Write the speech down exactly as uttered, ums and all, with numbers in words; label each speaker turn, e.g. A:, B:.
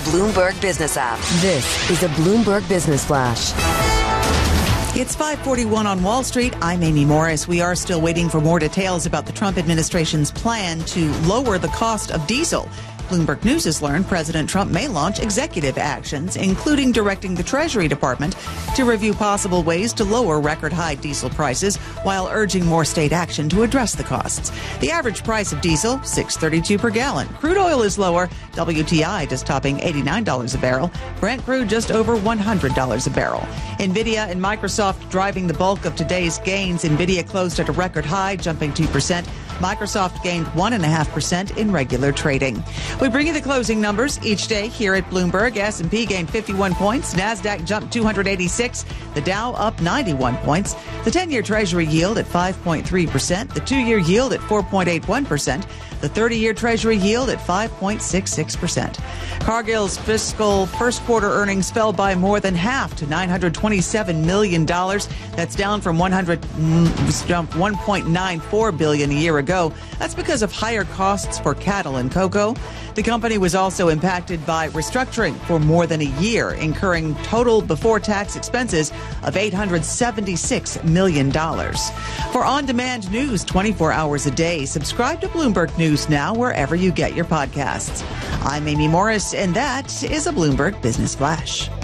A: Bloomberg Business app. This is a Bloomberg Business Flash.
B: It's five forty-one on Wall Street. I'm Amy Morris. We are still waiting for more details about the Trump administration's plan to lower the cost of diesel. Bloomberg News has learned President Trump may launch executive actions, including directing the Treasury Department to review possible ways to lower record-high diesel prices while urging more state action to address the costs. The average price of diesel, six dollars and thirty-two cents per gallon. Crude oil is lower. W T I just topping eighty-nine dollars a barrel. Brent crude just over one hundred dollars a barrel. NVIDIA and Microsoft driving the bulk of today's gains. NVIDIA closed at a record high, jumping two percent. Microsoft gained one point five percent in regular trading. We bring you the closing numbers each day here at Bloomberg. S and P gained fifty-one points. NASDAQ jumped two hundred eighty-six. The Dow up ninety-one points. The ten-year Treasury yield at five point three percent. The two-year yield at four point eight one percent. The thirty-year Treasury yield at five point six six percent. Cargill's fiscal first quarter earnings fell by more than half to nine hundred twenty-seven million dollars. That's down from one point nine four billion dollars a year ago. That's because of higher costs for cattle and cocoa. The company was also impacted by restructuring for more than a year, incurring total before-tax expenses of eight hundred seventy-six million dollars. For on-demand news twenty-four hours a day, subscribe to Bloomberg News now wherever you get your podcasts. I'm Amy Morris, and that is a Bloomberg Business Flash.